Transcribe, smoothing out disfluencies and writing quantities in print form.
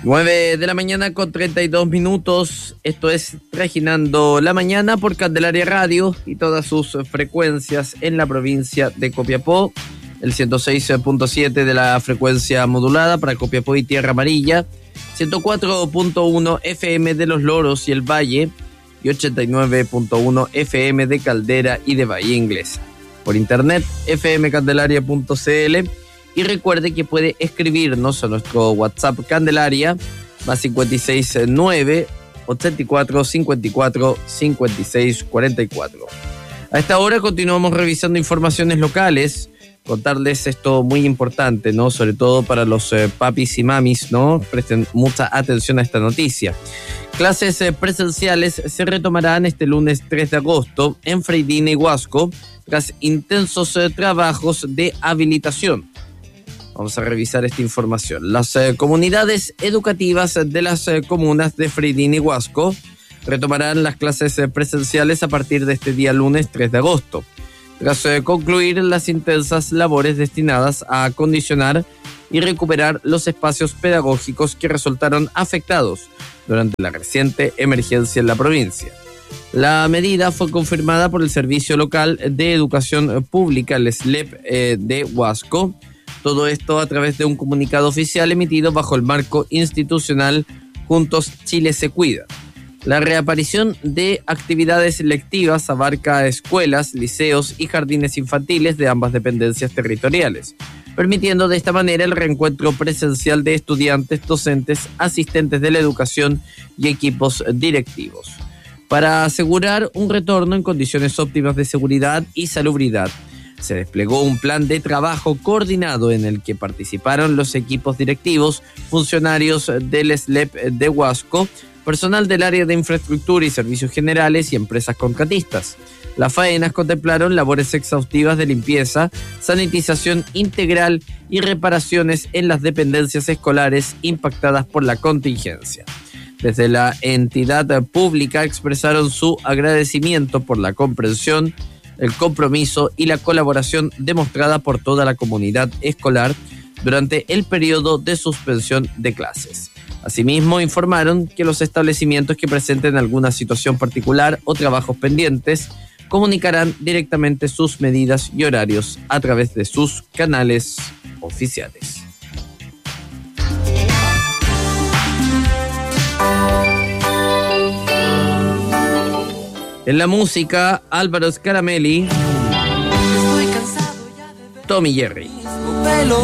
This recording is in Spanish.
9 de la mañana con 32 minutos. Esto es Trajinando la Mañana por Candelaria Radio y todas sus frecuencias en la provincia de Copiapó. El 106.7 de la frecuencia modulada para Copiapó y Tierra Amarilla, 104.1 FM de Los Loros y el Valle y 89.1 FM de Caldera y de Bahía Inglesa. Por internet, fmcandelaria.cl. Y recuerde que puede escribirnos a nuestro WhatsApp Candelaria, más 569 84 54 56 44. A esta hora continuamos revisando informaciones locales. Contarles esto muy importante, ¿no? Sobre todo para los papis y mamis, ¿no? Presten mucha atención a esta noticia. Clases presenciales se retomarán este lunes 3 de agosto en Freidina y Huasco, tras intensos trabajos de habilitación. Vamos a revisar esta información. Las comunidades educativas de las comunas de Freidina y Huasco retomarán las clases presenciales a partir de este día lunes 3 de agosto. Tras concluir las intensas labores destinadas a acondicionar y recuperar los espacios pedagógicos que resultaron afectados durante la reciente emergencia en la provincia. La medida fue confirmada por el Servicio Local de Educación Pública, el SLEP de Huasco. Todo esto a través de un comunicado oficial emitido bajo el marco institucional Juntos Chile se Cuida. La reaparición de actividades lectivas abarca escuelas, liceos y jardines infantiles de ambas dependencias territoriales, permitiendo de esta manera el reencuentro presencial de estudiantes, docentes, asistentes de la educación y equipos directivos. Para asegurar un retorno en condiciones óptimas de seguridad y salubridad, se desplegó un plan de trabajo coordinado en el que participaron los equipos directivos, funcionarios del SLEP de Huasco, personal del área de infraestructura y servicios generales y empresas contratistas. Las faenas contemplaron labores exhaustivas de limpieza, sanitización integral y reparaciones en las dependencias escolares impactadas por la contingencia. Desde la entidad pública expresaron su agradecimiento por la comprensión, el compromiso y la colaboración demostrada por toda la comunidad escolar durante el periodo de suspensión de clases. Asimismo, informaron que los establecimientos que presenten alguna situación particular o trabajos pendientes comunicarán directamente sus medidas y horarios a través de sus canales oficiales. En la música, Álvaro Scaramelli, Tommy Jerry.